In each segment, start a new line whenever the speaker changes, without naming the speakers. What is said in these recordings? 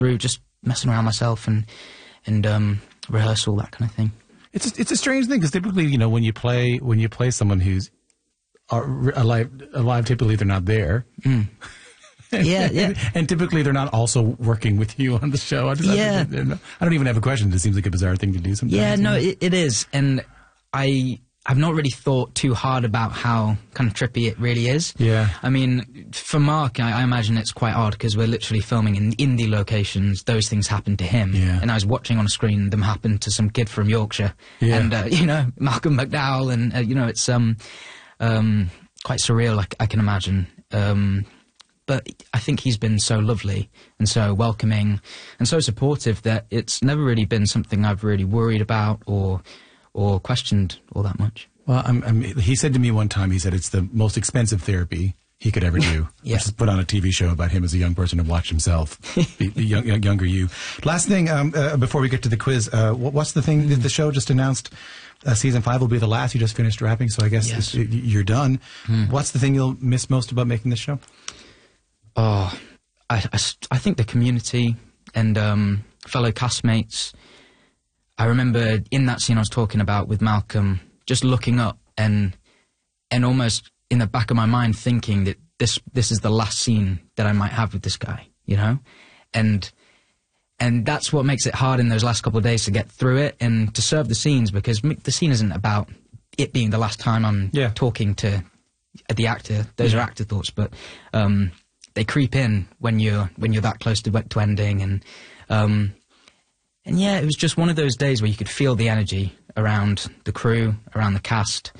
through, just messing around myself and rehearsal, that kind of thing.
It's a strange thing, because typically, you know, when you play someone who's alive, typically they're not there.
Mm.
And typically they're not also working with you on the show. I don't even have a question. It seems like a bizarre thing to do sometimes.
Yeah, no, it is. And I've not really thought too hard about how kind of trippy it really is.
Yeah.
I mean, for Mark, I imagine it's quite odd, because we're literally filming in indie locations. Those things happen to him.
Yeah.
And I was watching on a screen them happen to some kid from Yorkshire.
Yeah.
And, you know, Malcolm McDowell. And, you know, it's quite surreal, I can imagine. But I think he's been so lovely and so welcoming and so supportive that it's never really been something I've really worried about or questioned all that much.
Well, he said to me one time, he said it's the most expensive therapy he could ever do.
Yeah.
Which is put on a TV show about him as a young person to watch himself, the younger you. Last thing, before we get to the quiz, what's the thing that the show just announced? Season 5 will be the last. You just finished rapping, so I guess you're done. What's the thing you'll miss most about making this show?
Oh, I think the community and fellow castmates. I remember in that scene I was talking about with Malcolm, just looking up and almost in the back of my mind thinking that this is the last scene that I might have with this guy, you know? And that's what makes it hard in those last couple of days to get through it and to serve the scenes, because the scene isn't about it being the last time I'm talking to the actor. Those are actor thoughts, but they creep in when you're that close to ending. And yeah, it was just one of those days where you could feel the energy around the crew, around the cast.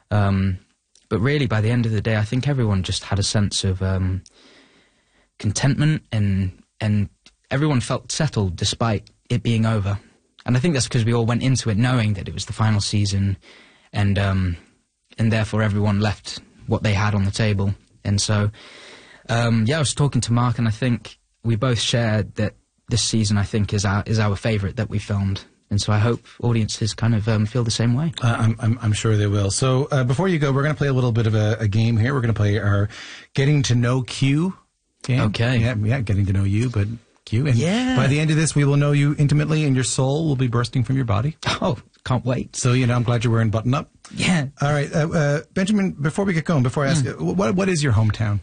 But really, by the end of the day, I think everyone just had a sense of contentment, and everyone felt settled despite it being over. And I think that's because we all went into it knowing that it was the final season, and therefore everyone left what they had on the table. And so, I was talking to Mark, and I think we both shared that this season, I think, is our favourite that we filmed. And so I hope audiences kind of feel the same way.
I'm sure they will. So before you go, we're going to play a little bit of a game here. We're going to play our Getting to Know Q game.
Okay.
Yeah, getting to know you, but Q. And by the end of this, we will know you intimately, and your soul will be bursting from your body.
Oh, can't wait.
So, I'm glad you're wearing button up.
Yeah.
All right. Benjamin, before we get going, before I ask you, what is your hometown?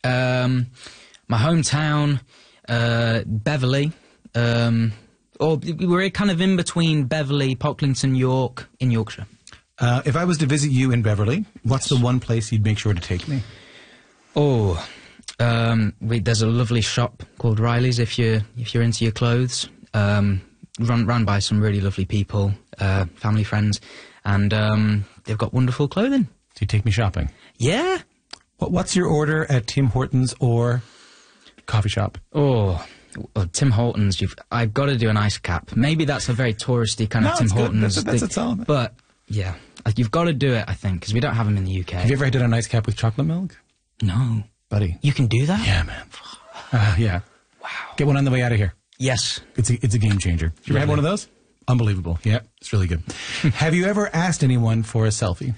My hometown, Beverley. Or we're kind of in between Beverley, Pocklington, York, in Yorkshire.
If I was to visit you in Beverley, what's the one place you'd make sure to take me?
Oh, there's a lovely shop called Riley's if you're into your clothes. Run by some really lovely people, family, friends, and they've got wonderful clothing.
So you take me shopping?
Yeah.
What's your order at Tim Hortons or coffee shop?
Oh, Tim Hortons. I've got to do an ice cap. Maybe that's a very touristy kind of Tim Hortons.
That's its own.
But yeah, you've got to do it, I think, because we don't have them in the UK.
Have you ever done an ice cap with chocolate milk?
No.
Buddy.
You can do that?
Yeah, man. Yeah.
Wow.
Get one on the way out of here.
Yes.
It's a game changer. You ever had one of those? Unbelievable. Yeah, it's really good. Have you ever asked anyone for a selfie?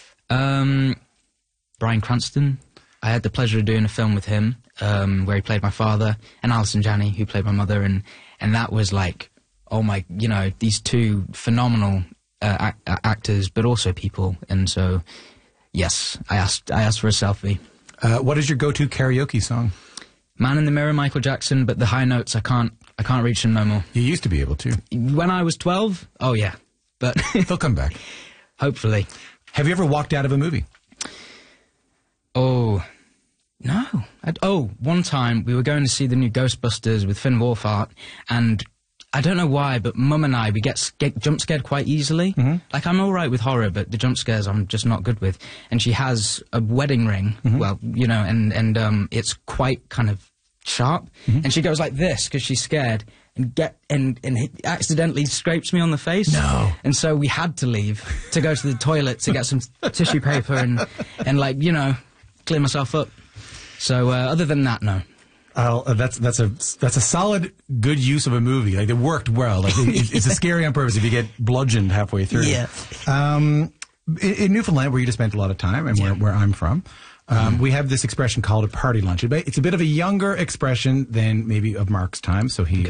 Bryan Cranston. I had the pleasure of doing a film with him where he played my father, and Alison Janney, who played my mother, and that was like, oh my, these two phenomenal actors, but also people. And so, yes, I asked for a selfie.
What is your go-to karaoke song?
Man in the Mirror, Michael Jackson, but the high notes, I can't reach them no more.
You used to be able to.
When I was 12, oh yeah, but
they'll come back.
Hopefully.
Have you ever walked out of a movie?
Oh, no. One time we were going to see the new Ghostbusters with Finn Wolfhard, and I don't know why, but Mum and we get jump scared quite easily. Mm-hmm. Like, I'm all right with horror, but the jump scares I'm just not good with. And she has a wedding ring, well, and it's quite kind of sharp, and she goes like this because she's scared, and it accidentally scrapes me on the face.
No.
And so we had to leave to go to the toilet to get some tissue paper and like, clear myself up. So other than that, no.
That's a solid, good use of a movie. Like, it worked well. Like, it's a scary on purpose if you get bludgeoned halfway through.
Yeah.
In Newfoundland, where you just spent a lot of time, and where I'm from, We have this expression called a party lunch. It's a bit of a younger expression than maybe of Mark's time, so he